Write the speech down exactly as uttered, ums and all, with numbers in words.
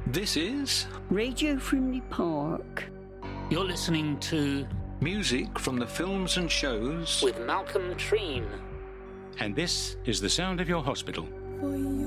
This is Radio Frimley Park. You're listening to Music from the Films and Shows with Malcolm Treen. And this is the sound of your hospital. For you.